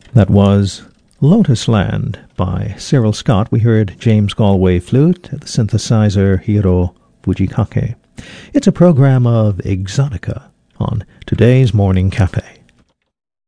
That was Lotus Land by Cyril Scott. We heard James Galway flute, the synthesizer Hiro Fujikake. It's a program of Exotica on today's Morning Cafe.